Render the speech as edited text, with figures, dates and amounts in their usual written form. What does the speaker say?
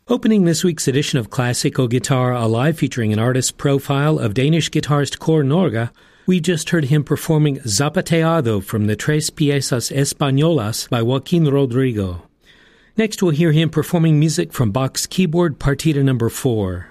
Opening this week's edition of Classical Guitar Alive, featuring an artist profile of Danish guitarist Kåre Norge, we just heard him performing Zapateado from the Tres Piezas Españolas by Joaquin Rodrigo. Next, we'll hear him performing music from Bach's Keyboard Partita No. 4.